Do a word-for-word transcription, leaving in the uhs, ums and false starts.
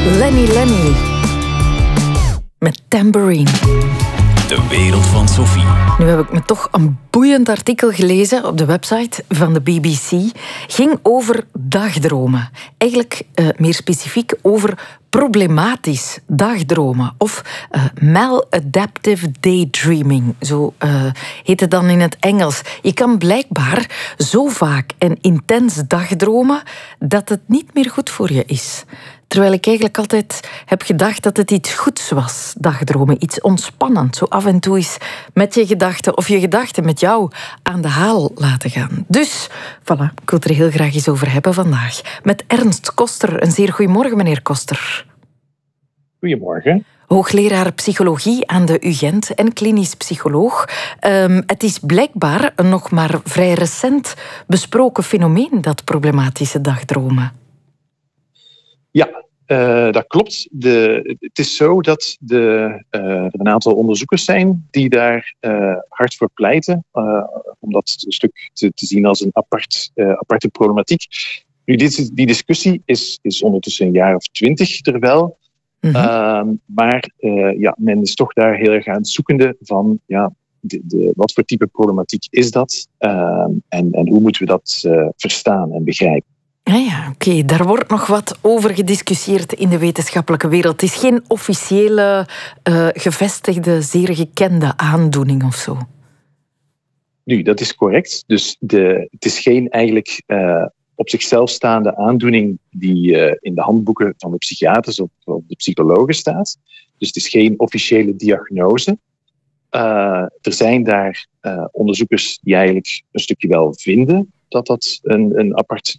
Lenny Lenny. Met Tambourine. De wereld van Sophie. Nu heb ik me toch een boeiend artikel gelezen op de website van de B B C. Ging over dagdromen. Eigenlijk uh, meer specifiek over problematisch dagdromen. Of uh, maladaptive daydreaming. Zo uh, heet het dan in het Engels. Je kan blijkbaar zo vaak en intens dagdromen dat het niet meer goed voor je is. Terwijl ik eigenlijk altijd heb gedacht dat het iets goeds was, dagdromen. Iets ontspannend. Zo af en toe eens met je gedachten of je gedachten met jou aan de haal laten gaan. Dus, voilà, ik wil het er heel graag eens over hebben vandaag. Met Ernst Koster. Een zeer goedemorgen, meneer Koster. Goedemorgen. Hoogleraar psychologie aan de U Gent en klinisch psycholoog. Um, het is blijkbaar een nog maar vrij recent besproken fenomeen, dat problematische dagdromen. Ja, uh, dat klopt. De, het is zo dat de, uh, er een aantal onderzoekers zijn die daar uh, hard voor pleiten, uh, om dat stuk te, te zien als een apart, uh, aparte problematiek. Nu, dit, die discussie is, is ondertussen een jaar of twintig er wel. Mm-hmm. Uh, maar uh, ja, men is toch daar heel erg aan het zoekende van ja, de, de, wat voor type problematiek is dat uh, en, en hoe moeten we dat uh, verstaan en begrijpen. Ah ja, oké. Okay. Daar wordt nog wat over gediscussieerd in de wetenschappelijke wereld. Het is geen officiële, uh, gevestigde, zeer gekende aandoening of zo. Nu, dat is correct. Dus de, het is geen eigenlijk uh, op zichzelf staande aandoening die uh, in de handboeken van de psychiaters of, of de psychologen staat. Dus het is geen officiële diagnose. Uh, er zijn daar uh, onderzoekers die eigenlijk een stukje wel vinden dat dat een, een apart